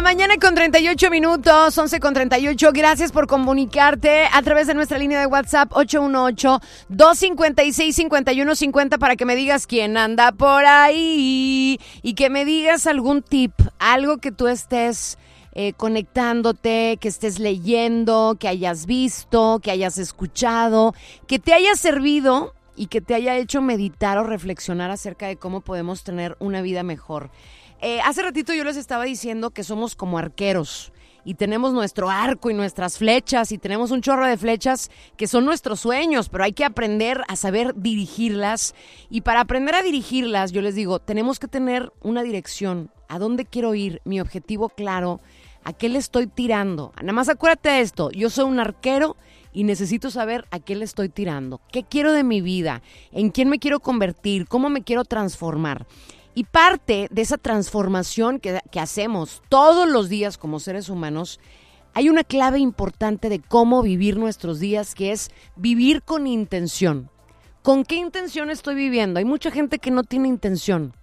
mañana con 38 minutos, 11:38. Gracias por comunicarte a través de nuestra línea de WhatsApp 818-256-5150 para que me digas quién anda por ahí y que me digas algún tip, algo que tú estés conectándote, que estés leyendo, que hayas visto, que hayas escuchado, que te haya servido y que te haya hecho meditar o reflexionar acerca de cómo podemos tener una vida mejor. Hace ratito yo les estaba diciendo que somos como arqueros y tenemos nuestro arco y nuestras flechas y tenemos un chorro de flechas que son nuestros sueños, pero hay que aprender a saber dirigirlas. Y para aprender a dirigirlas, yo les digo, tenemos que tener una dirección, a dónde quiero ir, mi objetivo claro, a qué le estoy tirando. Nada más acuérdate de esto, yo soy un arquero y necesito saber a qué le estoy tirando, qué quiero de mi vida, en quién me quiero convertir, cómo me quiero transformar. Y parte de esa transformación que hacemos todos los días como seres humanos, hay una clave importante de cómo vivir nuestros días, que es vivir con intención. ¿Con qué intención estoy viviendo? Hay mucha gente que no tiene intención.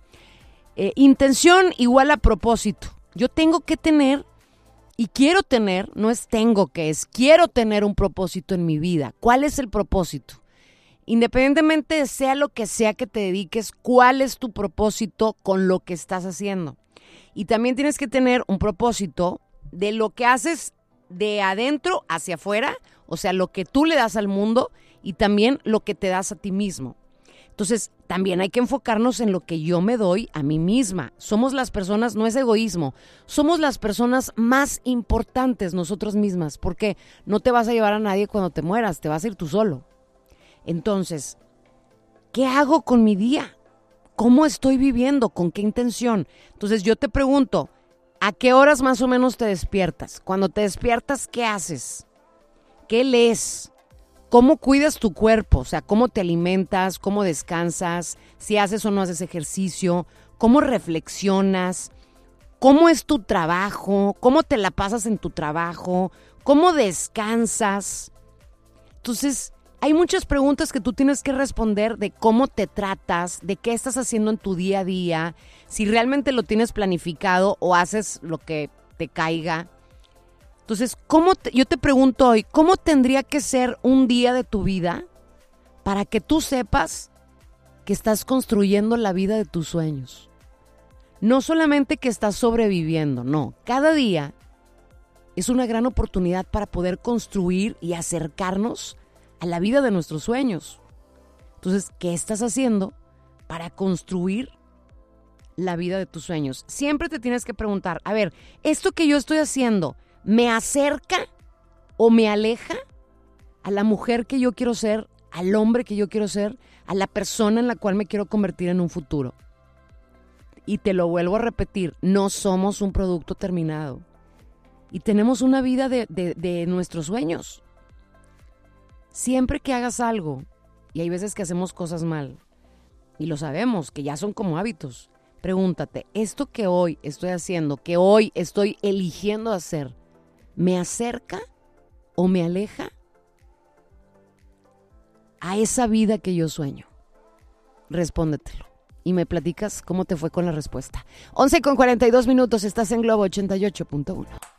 Intención igual a propósito. Yo tengo que tener y quiero tener, no es tengo que, es quiero tener un propósito en mi vida. ¿Cuál es el propósito? Independientemente de sea lo que sea que te dediques, ¿cuál es tu propósito con lo que estás haciendo? Y también tienes que tener un propósito de lo que haces de adentro hacia afuera, o sea, lo que tú le das al mundo y también lo que te das a ti mismo. Entonces, también hay que enfocarnos en lo que yo me doy a mí misma. Somos las personas, no es egoísmo, somos las personas más importantes nosotros mismas, porque no te vas a llevar a nadie cuando te mueras, te vas a ir tú solo. Entonces, ¿qué hago con mi día? ¿Cómo estoy viviendo? ¿Con qué intención? Entonces yo te pregunto, ¿a qué horas más o menos te despiertas? Cuando te despiertas, ¿qué haces? ¿Qué lees? ¿Cómo cuidas tu cuerpo? O sea, ¿cómo te alimentas? ¿Cómo descansas? Si haces o no haces ejercicio. ¿Cómo reflexionas? ¿Cómo es tu trabajo? ¿Cómo te la pasas en tu trabajo? ¿Cómo descansas? Entonces, hay muchas preguntas que tú tienes que responder de cómo te tratas, de qué estás haciendo en tu día a día, si realmente lo tienes planificado o haces lo que te caiga. Entonces, yo te pregunto hoy, ¿cómo tendría que ser un día de tu vida para que tú sepas que estás construyendo la vida de tus sueños? No solamente que estás sobreviviendo, no. Cada día es una gran oportunidad para poder construir y acercarnos a la vida de nuestros sueños. Entonces, ¿qué estás haciendo para construir la vida de tus sueños? Siempre te tienes que preguntar, a ver, ¿esto que yo estoy haciendo me acerca o me aleja a la mujer que yo quiero ser, al hombre que yo quiero ser, a la persona en la cual me quiero convertir en un futuro? Y te lo vuelvo a repetir, no somos un producto terminado y tenemos una vida de nuestros sueños. Siempre que hagas algo, y hay veces que hacemos cosas mal, y lo sabemos, que ya son como hábitos, pregúntate, ¿esto que hoy estoy haciendo, que hoy estoy eligiendo hacer, me acerca o me aleja a esa vida que yo sueño? Respóndetelo y me platicas cómo te fue con la respuesta. 11:42 minutos, estás en Globo 88.1.